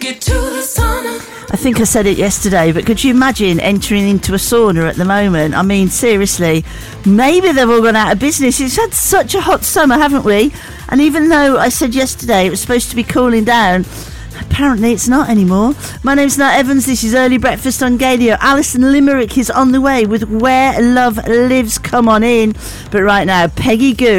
it to the sauna. I think I said it yesterday, but could you imagine entering into a sauna at the moment? I mean, seriously, maybe they've all gone out of business. It's had such a hot summer, haven't we? And even though I said yesterday it was supposed to be cooling down, apparently it's not anymore. My name's Nat Evans. This is Early Breakfast on Gadio. Alison Limerick is on the way with Where Love Lives. Come on in. But right now, Peggy Gou.